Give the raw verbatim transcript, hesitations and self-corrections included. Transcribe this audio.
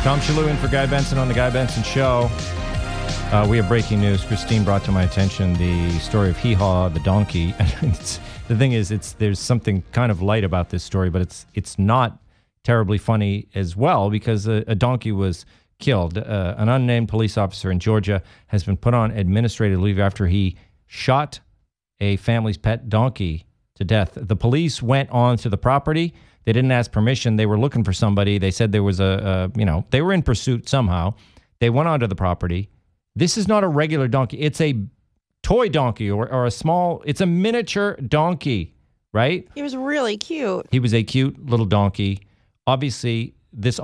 Tom Shalhoub in for Guy Benson on the Guy Benson Show. Uh, we have breaking news. Christine brought to my attention the story of Hee Haw, the donkey. And it's, the thing is, it's there's something kind of light about this story, but it's it's not terribly funny as well because a, a donkey was killed. Uh, an unnamed police officer in Georgia has been put on administrative leave after he shot a family's pet donkey to death. The police went on to the property. They didn't ask permission. They were looking for somebody. They said there was a, a, you know, they were in pursuit somehow. They went onto the property. This is not a regular donkey. It's a toy donkey or, or a small, it's a miniature donkey, right? He was really cute. He was a cute little donkey. Obviously, this